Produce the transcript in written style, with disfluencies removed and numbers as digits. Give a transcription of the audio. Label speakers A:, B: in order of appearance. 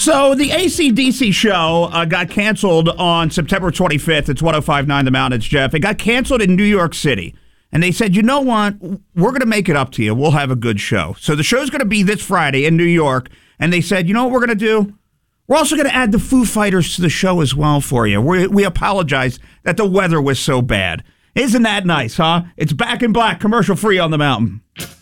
A: So the AC/DC show got canceled on September 25th. It's 105.9 The Mountain. It's Jeff. It got canceled in New York City. And they said, you know what? We're going to make it up to you. We'll have a good show. So the show's going to be this Friday in New York. And they said, you know what we're going to do? We're also going to add the Foo Fighters to the show as well for you. We apologize that the weather was so bad. Isn't that nice, huh? It's Back in Black, commercial free on the Mountain.